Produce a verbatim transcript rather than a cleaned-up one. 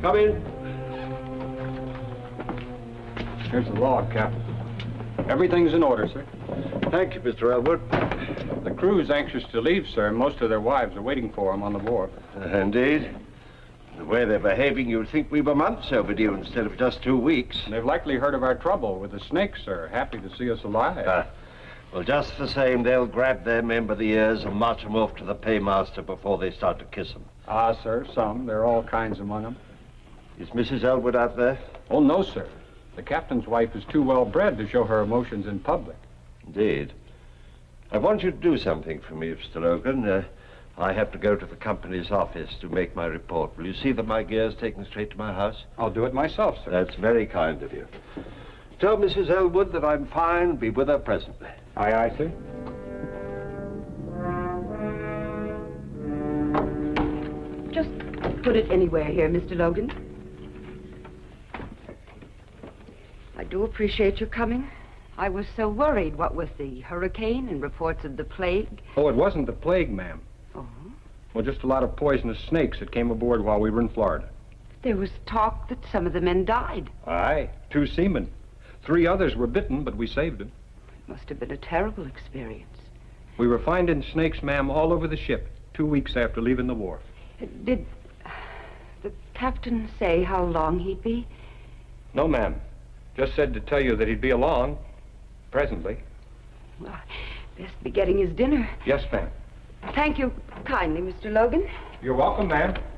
Come in. Here's the log, Captain. Everything's in order, sir. Thank you, Mister Elwood. The crew's anxious to leave, sir. Most of their wives are waiting for them on the wharf. Uh, indeed. The way they're behaving, you'd think we were months overdue instead of just two weeks. They've likely heard of our trouble with the snakes, sir. Happy to see us alive. Uh, well, just the same, they'll grab their men by the ears and march them off to the paymaster before they start to kiss them. Ah, sir, some. There are all kinds among them. Is Missus Elwood out there? Oh, no, sir. The captain's wife is too well bred to show her emotions in public. Indeed. I want you to do something for me, Mister Logan. Uh, I have to go to the company's office to make my report. Will you see that my gear's taken straight to my house? I'll do it myself, sir. That's very kind of you. Tell Missus Elwood that I'm fine. Be with her presently. Aye, aye, sir. Just put it anywhere here, Mister Logan. I do appreciate your coming. I was so worried, what with the hurricane and reports of the plague. Oh, it wasn't the plague, ma'am. Oh? Well, just a lot of poisonous snakes that came aboard while we were in Florida. There was talk that some of the men died. Aye, two seamen. Three others were bitten, but we saved them. It must have been a terrible experience. We were finding snakes, ma'am, all over the ship, two weeks after leaving the wharf. Did the captain say how long he'd be? No, ma'am. Just said to tell you that he'd be along, presently. Well, best be getting his dinner. Yes, ma'am. Thank you kindly, Mister Logan. You're welcome, ma'am.